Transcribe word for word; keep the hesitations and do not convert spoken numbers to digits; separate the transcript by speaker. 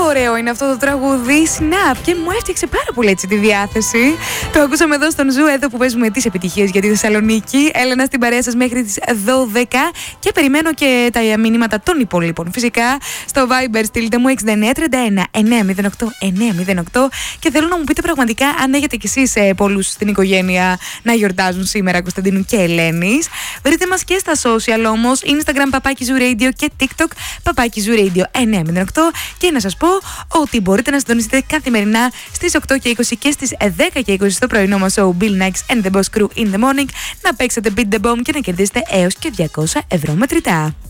Speaker 1: ωραίο είναι αυτό το τραγούδι. Snap, και μου έφτιαξε πάρα πολύ έτσι τη διάθεση. Το ακούσαμε εδώ στον Ζου, εδώ που παίζουμε τις επιτυχίες για τη Θεσσαλονίκη. Έλενα στην παρέα σας μέχρι τις δώδεκα και περιμένω και τα μηνύματα των υπολείπων. Φυσικά στο Viber στείλτε μου έξι εννιά τρία ένα εννιά μηδέν οκτώ εννιά μηδέν οκτώ και θέλω να μου πείτε πραγματικά αν έχετε κι εσείς ε, πολλούς στην οικογένεια να γιορτάζουν σήμερα, Κωνσταντίνου και Ελένης. Βρείτε μας και στα social όμως, Instagram Παπάκι Ζου Radio και TikTok Παπάκι Ζου Radio εννιά μηδέν οκτώ. Και να σας πω ότι μπορείτε να συντονίσετε καθημερινά στις οκτώ και είκοσι και στις δέκα και είκοσι στο πρωινό μας show Bill Nikes and the Boss Crew in the Morning, να παίξετε Beat the Bomb και να κερδίσετε έως και διακόσια ευρώ μετρητά.